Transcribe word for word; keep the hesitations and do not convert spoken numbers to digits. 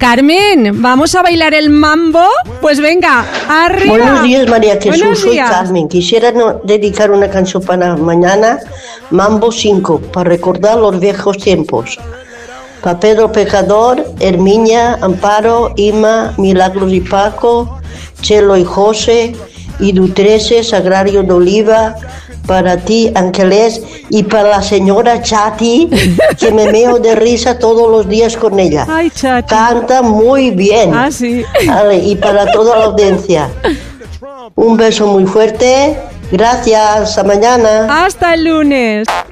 Carmen, ¿vamos a bailar el mambo? Pues venga, arriba. Buenos días, María Jesús. Buenos Soy días. Carmen. Quisiera no- dedicar una canción para mañana, Mambo cinco, para recordar los viejos tiempos. Para Pedro Pecador, Herminia, Amparo, Ima, Milagros y Paco, Chelo y José, y Dutrece, Sagrario de Oliva, para ti, Ángeles, y para la señora Chati, que me meo de risa todos los días con ella. Ay, Chati. Canta muy bien. Ah, sí. Vale, y para toda la audiencia. Un beso muy fuerte. Gracias. Hasta mañana. Hasta el lunes.